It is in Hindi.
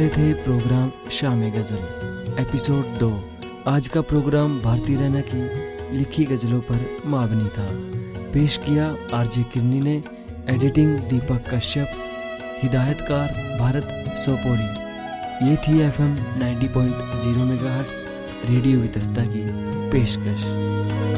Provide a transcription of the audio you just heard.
थे प्रोग्राम शाम गज़ल एपिसोड 2। आज का प्रोग्राम भारती रैना की लिखी गज़लों पर मबनी था। पेश किया आरजे किरनी ने। एडिटिंग दीपक कश्यप। हिदायतकार भारत सोपोरी। ये थी FM 90.0 मेगाहर्ट्ज़ रेडियो वितस्ता की पेशकश।